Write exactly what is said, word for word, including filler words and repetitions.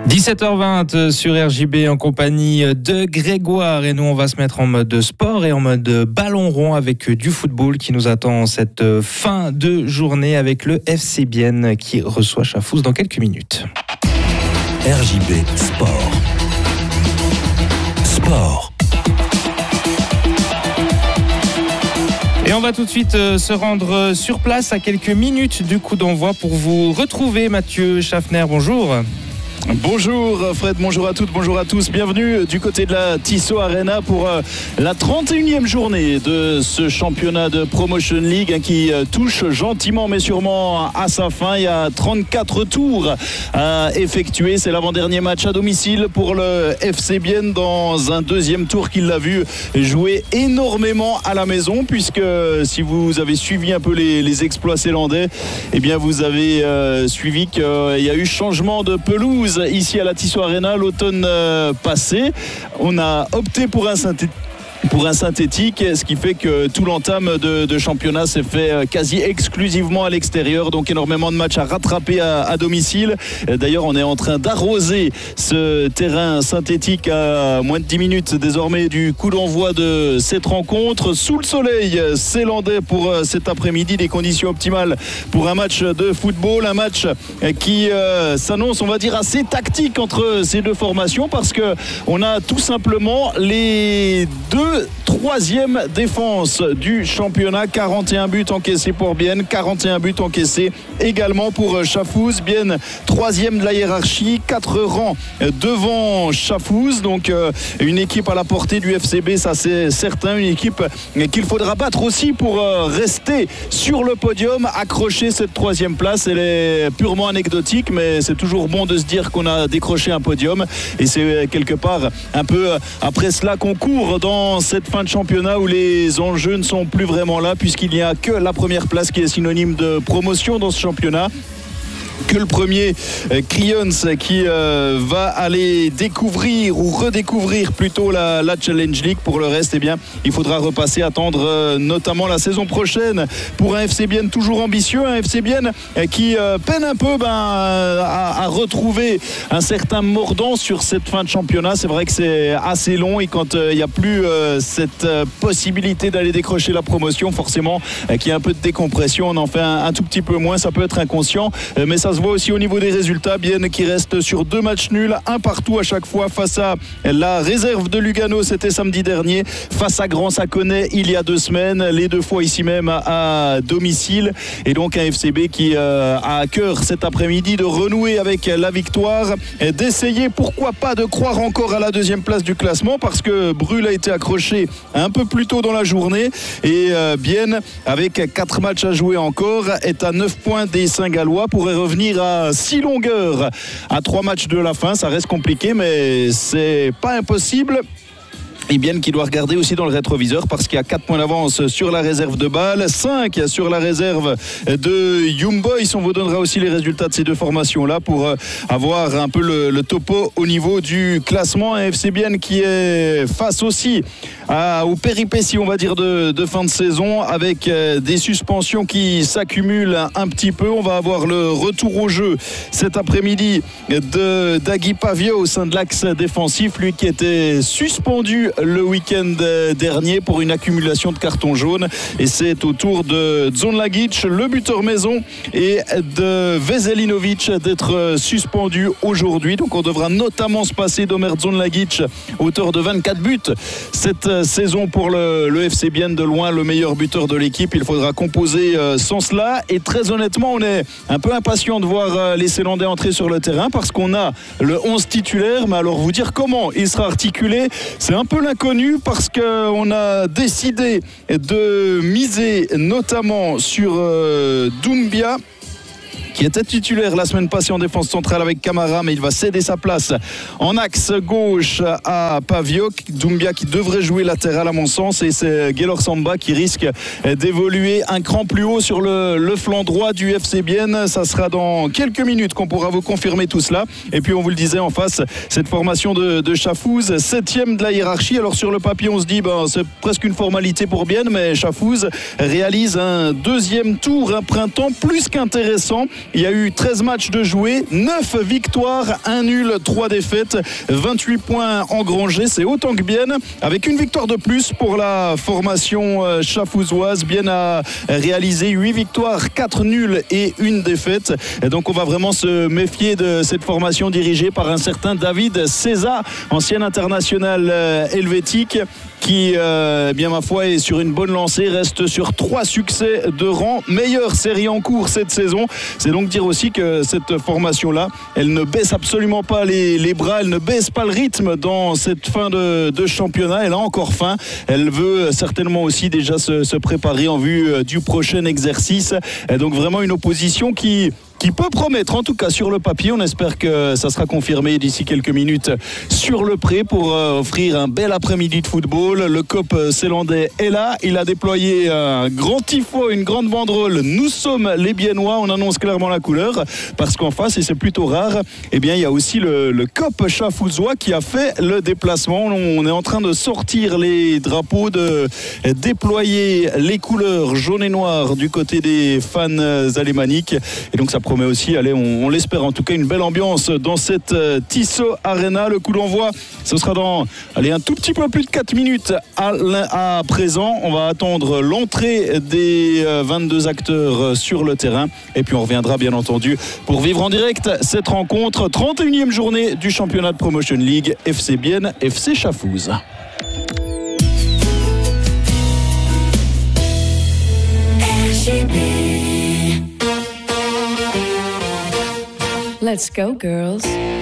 dix-sept heures vingt sur R J B en compagnie de Grégoire et nous on va se mettre en mode sport et en mode ballon rond avec du football qui nous attend cette fin de journée avec le F C Bienne qui reçoit Chafouz dans quelques minutes. R J B Sport. Sport. Et on va tout de suite se rendre sur place à quelques minutes du coup d'envoi pour vous retrouver. Mathieu Schaffner, bonjour. Bonjour Fred, bonjour à toutes, bonjour à tous. Bienvenue du côté de la Tissot Arena pour la trente et unième journée de ce championnat de Promotion League hein, qui touche gentiment mais sûrement à sa fin. Il y a trente-quatre tours à effectuer. C'est l'avant-dernier match à domicile pour le F C Bienne dans un deuxième tour qu'il l'a vu jouer énormément à la maison, puisque si vous avez suivi un peu les, les exploits zélandais, eh bien vous avez euh, suivi qu'il y a eu changement de pelouse ici à la Tissot Arena l'automne passé. On a opté pour un synthétique pour un synthétique, ce qui fait que tout l'entame de, de championnat s'est fait quasi exclusivement à l'extérieur, donc énormément de matchs à rattraper à, à domicile. D'ailleurs on est en train d'arroser ce terrain synthétique à moins de dix minutes désormais du coup d'envoi de cette rencontre sous le soleil zélandais pour cet après-midi. Des conditions optimales pour un match de football, un match qui euh, s'annonce on va dire assez tactique entre ces deux formations, parce que on a tout simplement les deux troisième défense du championnat. Quarante et un buts encaissés pour Bienne, quarante et un buts encaissés également pour Chafouz. Bienne troisième de la hiérarchie, quatre rangs devant Chafouz, donc euh, une équipe à la portée du F C B, ça c'est certain, une équipe qu'il faudra battre aussi pour euh, rester sur le podium, accrocher cette troisième place. Elle est purement anecdotique, mais c'est toujours bon de se dire qu'on a décroché un podium, et c'est quelque part un peu après cela qu'on court dans cette fin de championnat où les enjeux ne sont plus vraiment là, puisqu'il n'y a que la première place qui est synonyme de promotion dans ce championnat, que le premier euh, Crayons qui euh, va aller découvrir ou redécouvrir plutôt la, la Challenge League. Pour le reste, eh bien, il faudra repasser, attendre euh, notamment la saison prochaine pour un F C Bienne toujours ambitieux, un F C Bienne euh, qui euh, peine un peu ben, à, à retrouver un certain mordant sur cette fin de championnat. C'est vrai que c'est assez long, et quand il euh, n'y a plus euh, cette euh, possibilité d'aller décrocher la promotion, forcément euh, qu'il y a un peu de décompression, on en fait un, un tout petit peu moins. Ça peut être inconscient, euh, mais ça Ça se voit aussi au niveau des résultats. Bienne qui reste sur deux matchs nuls, un partout à chaque fois face à la réserve de Lugano, c'était samedi dernier, face à Grand Saconnet il y a deux semaines, les deux fois ici même à, à domicile. Et donc un F C B qui euh, a à cœur cet après-midi de renouer avec la victoire, d'essayer pourquoi pas de croire encore à la deuxième place du classement, parce que Brühl a été accroché un peu plus tôt dans la journée, et euh, Bienne avec quatre matchs à jouer encore est à neuf points des Saint-Gallois, pourrait revenir à six longueurs à trois matchs de la fin. Ça reste compliqué, mais c'est pas impossible. Et Bienne qui doit regarder aussi dans le rétroviseur, parce qu'il y a quatre points d'avance sur la réserve de Bâle, cinq sur la réserve de Young Boys. On vous donnera aussi les résultats de ces deux formations-là pour avoir un peu le, le topo au niveau du classement. Un F C Bienne qui est face aussi à, aux péripéties, on va dire, de, de fin de saison, avec des suspensions qui s'accumulent un petit peu. On va avoir le retour au jeu cet après-midi de Dagui Pavio au sein de l'axe défensif, lui qui était suspendu le week-end dernier pour une accumulation de cartons jaunes, et c'est au tour de Dzonlagic, le buteur maison, et de Veselinovic d'être suspendu aujourd'hui. Donc on devra notamment se passer d'Omer Dzonlagic, auteur de vingt-quatre buts cette saison pour le, le F C Bienne, de loin le meilleur buteur de l'équipe. Il faudra composer sans cela, et très honnêtement on est un peu impatient de voir les Zélandais entrer sur le terrain, parce qu'on a le onze titulaire, mais alors vous dire comment il sera articulé, c'est un peu inconnu, parce qu'on a décidé de miser notamment sur euh, Doumbia, qui était titulaire la semaine passée en défense centrale avec Camara, mais il va céder sa place en axe gauche à Pavio. Doumbia qui devrait jouer latéral à mon sens, et c'est Gaylor Samba qui risque d'évoluer un cran plus haut sur le, le flanc droit du F C Bienne. Ça sera dans quelques minutes qu'on pourra vous confirmer tout cela. Et puis on vous le disait en face, cette formation de, de Chafouz, septième de la hiérarchie. Alors sur le papier on se dit ben, c'est presque une formalité pour Bienne, mais Chafouz réalise un deuxième tour, un printemps plus qu'intéressant. Il y a eu treize matchs de joués, neuf victoires, un nul, trois défaites, vingt-huit points engrangés. C'est autant que Bienne, avec une victoire de plus pour la formation chafouzoise. Bienne a réalisé huit victoires, quatre nuls et une défaite. Et donc on va vraiment se méfier de cette formation dirigée par un certain David César, ancien international helvétique, qui, euh, bien ma foi, est sur une bonne lancée, reste sur trois succès de rang, meilleure série en cours cette saison. C'est donc dire aussi que cette formation-là, elle ne baisse absolument pas les, les bras, elle ne baisse pas le rythme dans cette fin de, de championnat. Elle a encore faim, elle veut certainement aussi déjà se, se préparer en vue du prochain exercice. Et donc vraiment une opposition qui... qui peut promettre, en tout cas sur le papier. On espère que ça sera confirmé d'ici quelques minutes sur le pré pour euh, offrir un bel après-midi de football. Le C O P Ceylandais est là. Il a déployé un grand tifo, une grande banderole. Nous sommes les Biennois. On annonce clairement la couleur parce qu'en face, et c'est plutôt rare, eh bien, il y a aussi le, le C O P chafouzois qui a fait le déplacement. On est en train de sortir les drapeaux, de déployer les couleurs jaune et noir du côté des fans alémaniques. Et donc ça promet aussi, allez, on, on l'espère en tout cas, une belle ambiance dans cette euh, Tissot Arena. Le coup d'envoi, ce sera dans, allez, un tout petit peu plus de quatre minutes à, à présent. On va attendre l'entrée des euh, vingt-deux acteurs sur le terrain et puis on reviendra bien entendu pour vivre en direct cette rencontre. trente et unième journée du championnat de Promotion League, F C Bienne, F C Chafouze. Let's go, girls.